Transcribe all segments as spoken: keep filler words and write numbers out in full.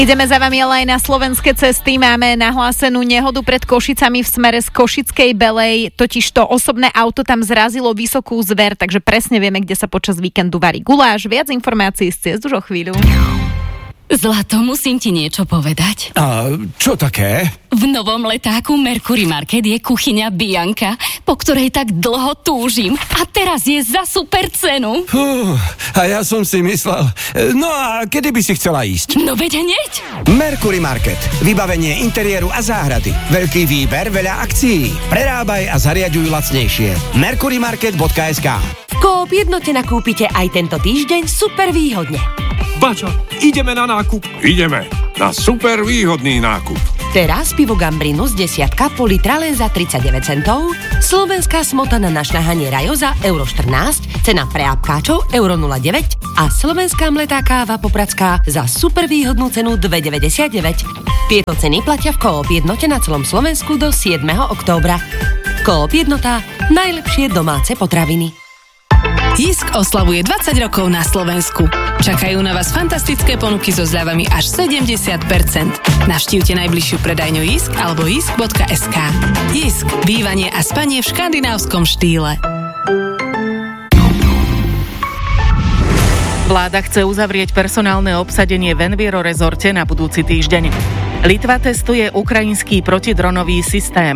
Ideme za vami ale aj na slovenské cesty. Máme nahlásenú nehodu pred Košicami v smere z Košickej Belej. Totižto osobné auto tam zrazilo vysokú zver, takže presne vieme, kde sa počas víkendu varí guláš. Viac informácií z ciest už o chvíľu. Zlato, musím ti niečo povedať. A čo také? V novom letáku Mercury Market je kuchyňa Bianka, po ktorej tak dlho túžim. A teraz je za super cenu. Fú, a ja som si myslel... No a kedy by si chcela ísť? No veď hneď. Mercury Market. Vybavenie interiéru a záhrady. Veľký výber, veľa akcií. Prerábaj a zariaďuj lacnejšie. mercury market bodka es ká. V Coop Jednote nakúpite aj tento týždeň super výhodne. Bača, ideme na nákup. Ideme na super výhodný nákup. Teraz pivo Gambrino z desiatka pol litra len za tridsaťdeväť centov, slovenská smotana na šľahanie Rajo za euro štrnásť, cena pre apkáčov euro nula deväť a slovenská mletá káva popradská za super výhodnú cenu dve deväťdesiatdeväť. Tieto ceny platia v Coop Jednote na celom Slovensku do siedmeho októbra. Coop Jednota, najlepšie domáce potraviny. Jisk oslavuje dvadsať rokov na Slovensku. Čakajú na vás fantastické ponuky so zľavami až sedemdesiat percent. Navštívte najbližšiu predajňu Jisk alebo jisk bodka es ká. Jisk. Bývanie a spanie v škandinávskom štýle. Vláda chce uzavrieť personálne obsadenie v Enviro rezorte na budúci týždeň. Litva testuje ukrajinský protidronový systém.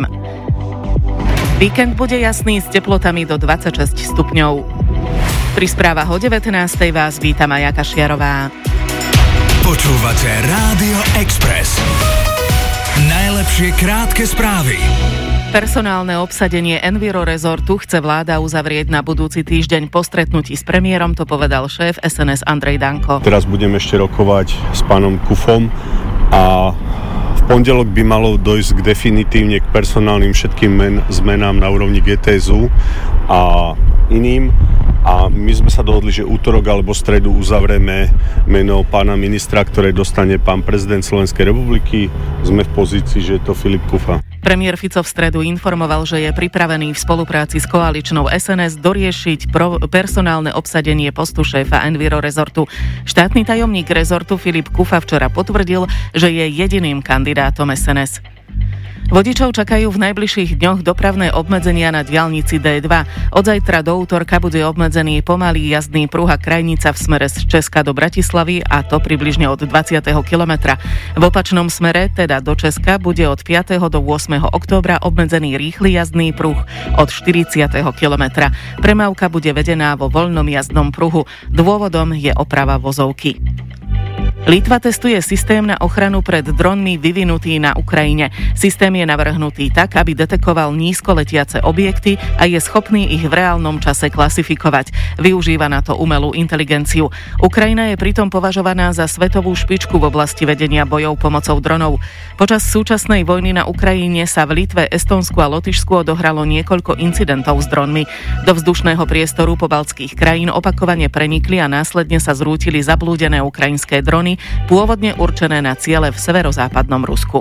Víkend bude jasný s teplotami do dvadsaťšesť stupňov. Pri správach o devätnástej vás víta Maja Kašiarová. Počúvate Rádio Express. Najlepšie krátke správy. Personálne obsadenie Enviro rezortu chce vláda uzavrieť na budúci týždeň po stretnutí s premiérom, to povedal šéf es en es Andrej Danko. Teraz budeme ešte rokovať s pánom Kufom a v pondelok by malo dojsť k definitívne k personálnym všetkým men, zmenám na úrovni gé té es ú a iným. A my sme sa dohodli, že útorok alebo stredu uzavrieme meno pána ministra, ktoré dostane pán prezident Slovenskej republiky. Sme v pozícii, že je to Filip Kufa. Premiér Fico v stredu informoval, že je pripravený v spolupráci s koaličnou es en es doriešiť pro personálne obsadenie postu šéfa Enviro rezortu. Štátny tajomník rezortu Filip Kufa včera potvrdil, že je jediným kandidátom es en es. Vodičov čakajú v najbližších dňoch dopravné obmedzenia na diaľnici dé dva. Od zajtra do útorka bude obmedzený pomalý jazdný pruh a krajnica v smere z Česka do Bratislavy, a to približne od dvadsiateho kilometra. V opačnom smere, teda do Česka, bude od piateho do ôsmeho októbra obmedzený rýchly jazdný pruh od štyridsiateho kilometra. Premávka bude vedená vo voľnom jazdnom pruhu. Dôvodom je oprava vozovky. Litva testuje systém na ochranu pred dronmi vyvinutý na Ukrajine. Systém je navrhnutý tak, aby detekoval nízko letiace objekty a je schopný ich v reálnom čase klasifikovať. Využíva na to umelú inteligenciu. Ukrajina je pritom považovaná za svetovú špičku v oblasti vedenia bojov pomocou dronov. Počas súčasnej vojny na Ukrajine sa v Litve, Estonsku a Lotyšsku odohralo niekoľko incidentov s dronmi. Do vzdušného priestoru pobaltských krajín opakovane prenikli a následne sa zrútili zablúdené ukrajinské drony, pôvodne určené na ciele v severozápadnom Rusku.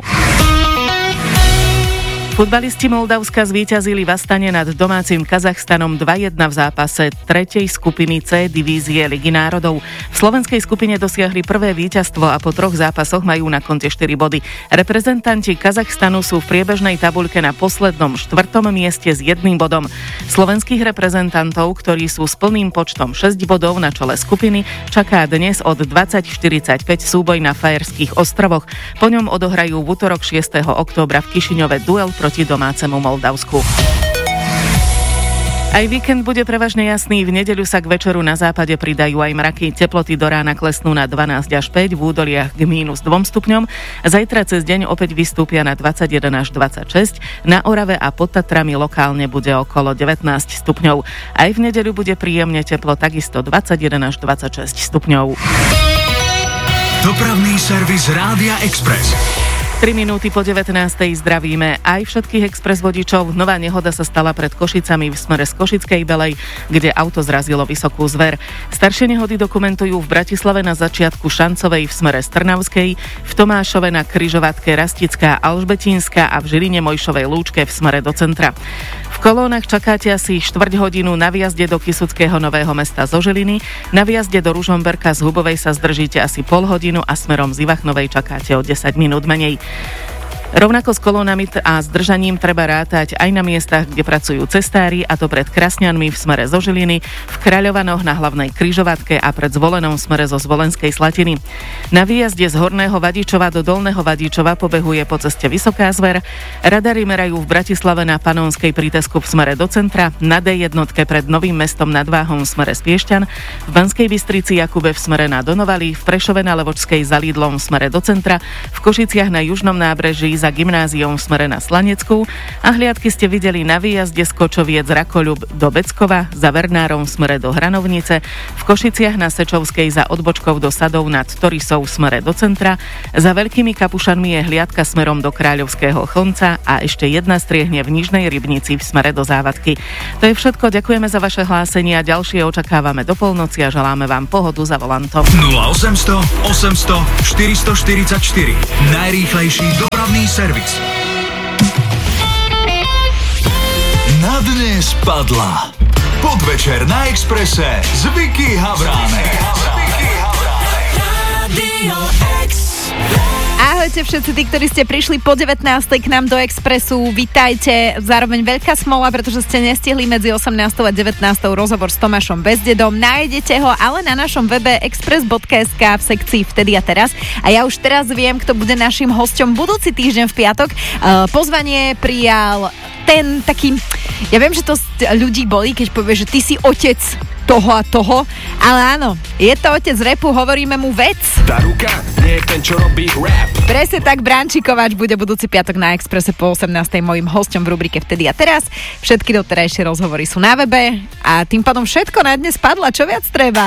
Futbalisti Moldavska zvíťazili v Astane nad domácim Kazachstanom dva jedna v zápase tretej skupiny C divízie Ligy národov. V slovenskej skupine dosiahli prvé víťazstvo a po troch zápasoch majú na konte štyri body. Reprezentanti Kazachstanu sú v priebežnej tabuľke na poslednom štvrtom mieste s jedným bodom. Slovenských reprezentantov, ktorí sú s plným počtom šesť bodov na čele skupiny, čaká dnes od dvadsať štyridsaťpäť súboj na Fajerských ostrovoch. Po ňom odohrajú v útorok šiesteho októbra v Kišiňove duel proti domácemu Moldavsku. Aj víkend bude prevažne jasný, v nedeľu sa k večeru na západe pridajú aj mraky. Teploty do rána klesnú na dvanásť až päť, v údoliach k mínus dva stupňom. Zajtra cez deň opäť vystúpia na dvadsaťjeden až dvadsaťšesť, na Orave a pod Tatrami lokálne bude okolo devätnásť stupňov. Aj v nedeľu bude príjemne teplo, takisto dvadsaťjeden až dvadsaťšesť stupňov. Dopravný servis Rádia Express. tri minúty po devätnástej zdravíme aj všetkých expres vodičov. Nová nehoda sa stala pred Košicami v smere z Košickej Belej, kde auto zrazilo vysokú zver. Staršie nehody dokumentujú v Bratislave na začiatku Šancovej v smere z Trnavskej, v Tomášove na križovatke Rastická Alžbetínska a v Žiline Mojšovej Lúčke v smere do centra. V kolónach čakáte asi štvrť hodinu na výjazde do Kysuckého Nového Mesta zo Žiliny, na výjazde do Ružomberka z Hubovej sa zdržíte asi pol hodinu a smerom z Ivachnovej čakáte o desať minút menej. Rovnako s kolónami a zdržaním treba rátať aj na miestach, kde pracujú cestári, a to pred Krasňanmi v smere zo Žiliny, v Kráľovanoch na hlavnej križovatke a pred Zvolenom v smere zo Zvolenskej Slatiny. Na výjazde z Horného Vadičova do Dolného Vadičova pobehuje po ceste Vysoká Zver. Radary merajú v Bratislave na Panonskej prítesku v smere do centra, na dé jednotke pred Novým Mestom nad Váhom v smere z Piešťan, v Banskej Bystrici Jakube v smere na Donovali, v Prešove na Levočskej za Lidlom v smere do centra, v Košiciach na Južnom nábreží za gymnáziom v smere na Slanecku a hliadky ste videli na výjazde z Kočoviec Rakoľub do Beckova, za Vernárom v smere do Hranovnice, v Košiciach na Sečovskej za odbočkou do Sadov nad Torisou v smere do centra, za Veľkými Kapušanmi je hliadka smerom do Kráľovského Chlonca a ešte jedna striehne v Nižnej Rybnici v smere do Závadky. To je všetko, ďakujeme za vaše hlásenia, ďalšie očakávame do polnoci a želáme vám pohodu za volantom. nula osemsto osemsto štyristoštyridsaťštyri Najrýchlejší dopravný servis. Na dnes padla Podvečer na Expresse s Vicky Havránek. Ahojte všetci tí, ktorí ste prišli po devätnástej k nám do Expressu, vitajte. Zároveň veľká smola, pretože ste nestihli medzi osemnástou a devätnástou rozhovor s Tomášom Bezdedom. Nájdete ho ale na našom webe express bodka es ká v sekcii Vtedy a teraz. A ja už teraz viem, kto bude našim hosťom budúci týždeň v piatok. Pozvanie prijal ten taký, ja viem, že to ľudí bolí, keď povie, že ty si otec toho a toho, ale áno, je to otec rapu, hovoríme mu Vec. Tá ruka nie je ten, čo robí rap. Presne tak, Branči Kováč bude budúci piatok na Expresse po osemnástej mojím hosťom v rubrike Vtedy a teraz. Všetky doterajšie rozhovory sú na webe a tým pádom všetko na dnes padla, čo viac treba.